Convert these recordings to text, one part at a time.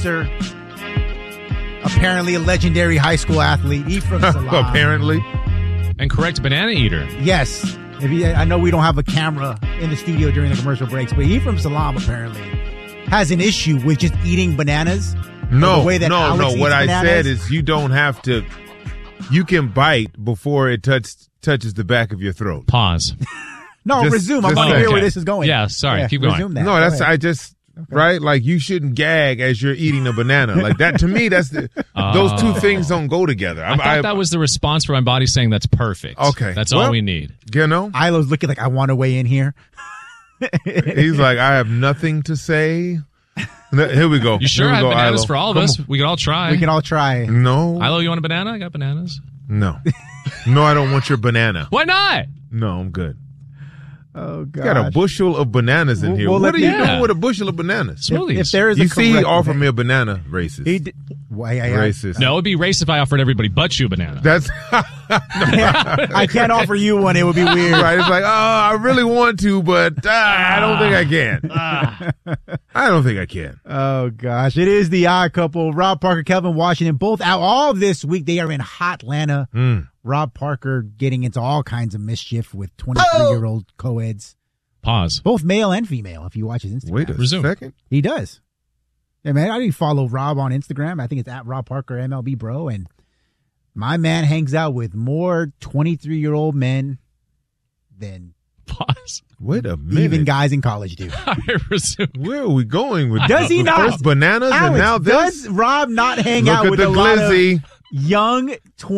boxer, apparently a legendary high school athlete, Ephraim Salaam. Apparently. And correct banana eater. Yes. I know we don't have a camera in the studio during the commercial breaks, but Ephraim Salaam apparently has an issue with just eating bananas. No. What I said is you don't have to. You can bite before it touches the back of your throat. Pause. Resume. I want to hear where this is going. Yeah, sorry. Keep going. Resume that. No, right? Like, you shouldn't gag as you're eating a banana. Like, that, to me, those two things don't go together. I thought that was the response from my body saying that's perfect. Okay. That's all we need. You know? Ilo's looking like, I want to weigh in here. He's like, I have nothing to say. Here we go. You sure? I have bananas Ilo. for all of us. We can all try. We can all try. No. Ilo, you want a banana? I got bananas. No. No, I don't want your banana. Why not? No, I'm good. Oh, God. You got a bushel of bananas in here. What are you doing with a bushel of bananas? Smoothies. If there is you see, he offered me a banana, racist. Racist. No, it'd be racist if I offered everybody but you a banana. That's I can't offer you one. It would be weird. Right. It's like, I really want to, but I don't think I can. I don't think I can. Oh, gosh. It is the odd couple. Rob Parker, Kelvin Washington, both out all this week. They are in hot Atlanta. Rob Parker getting into all kinds of mischief with 23-year-old co-eds. Pause. Both male and female, if you watch his Instagram. Wait a second. He does. Yeah, man, I didn't follow Rob on Instagram. I think it's at Rob Parker MLB Bro, and my man hangs out with more 23-year-old men than Pause. Wait a minute. even guys in college do. I resume. Where are we going with Does he not? First bananas Alex, and now this? does Rob not hang Look out at with the a lot glizzy. of young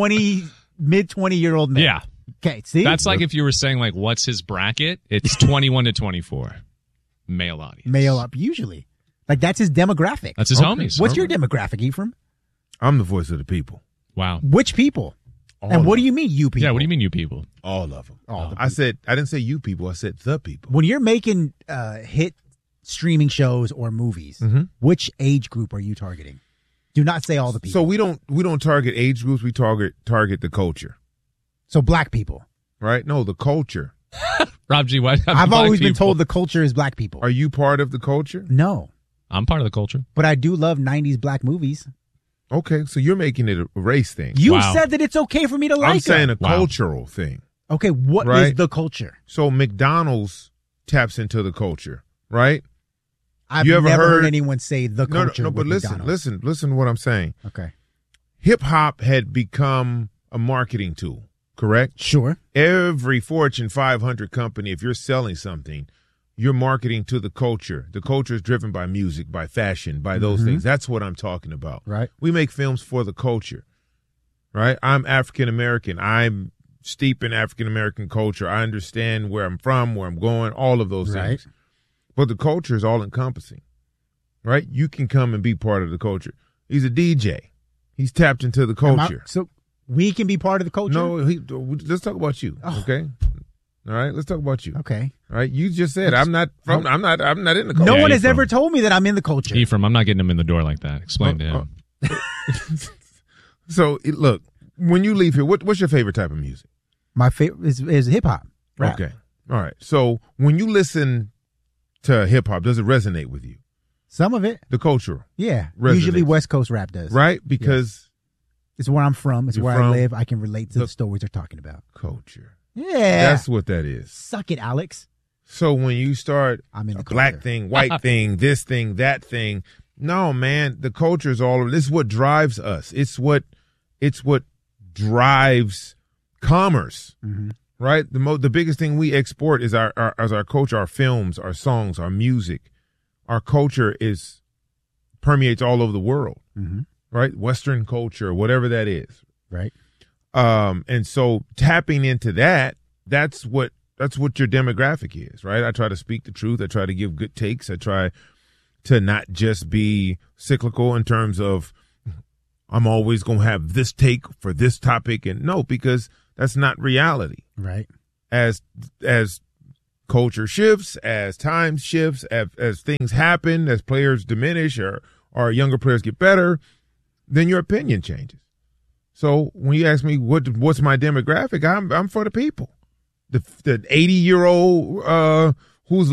mid-20-year-old men? Yeah. Okay, see? That's like if you were saying, like, what's his bracket? It's 21 to 24. Male audience. Male up, usually. Like, that's his demographic. That's his homies. What's your demographic, Ephraim? I'm the voice of the people. Wow. Which people? All And what of do you mean, you people? Yeah, what do you mean, you people? All of them. All the I didn't say you people. I said the people. When you're making hit streaming shows or movies, which age group are you targeting? Do not say all the people. So we don't target age groups. We target the culture. So black people. Right? No, the culture. Rob G, why? I've always been told the culture is black people. Are you part of the culture? No. I'm part of the culture. But I do love 90s black movies. Okay, so you're making it a race thing. You said that it's okay for me to like I'm saying them. a cultural thing. Okay, what is the culture? So McDonald's taps into the culture, right? I've you ever never heard heard anyone say the culture. No, but listen to what I'm saying. Okay. Hip hop had become a marketing tool, correct? Sure. Every Fortune 500 company, if you're selling something, you're marketing to the culture. The culture is driven by music, by fashion, by those things. That's what I'm talking about. Right. We make films for the culture, right? I'm African American. I'm steep in African American culture. I understand where I'm from, where I'm going, all of those things. But the culture is all encompassing, right? You can come and be part of the culture. He's a DJ. He's tapped into the culture. So we can be part of the culture? No, let's talk about you, okay? All right, let's talk about you. Okay. All right, you just said I'm not in the culture. No one has ever told me that I'm in the culture. Ephraim, I'm not getting him in the door like that. Explain to him. So look, when you leave here, what's your favorite type of music? My favorite is hip hop. Okay. All right. So when you listen to hip hop, does it resonate with you? Some of it. The culture. Yeah. Resonates. Usually West Coast rap does. Right? Because it's where I'm from. It's you're where from. I live. I can relate to the stories they're talking about. Culture. Yeah. That's what that is. Suck it, Alex. So when you start I'm in the black culture. thing, white thing, this thing, that thing, no, man, the culture is all of this is what drives us. It's what drives commerce. Right? The biggest thing we export is our culture, our films, our songs, our music. Our culture permeates all over the world. Right? Western culture, whatever that is. Right. And so tapping into that's what your demographic is, right? I try to speak the truth. I try to give good takes. I try to not just be cyclical in terms of I'm always going to have this take for this topic. And no, because that's not reality. Right. As culture shifts, as time shifts, as things happen, as players diminish or younger players get better, then your opinion changes. So when you ask me what's my demographic, I'm for the people. The 80-year-old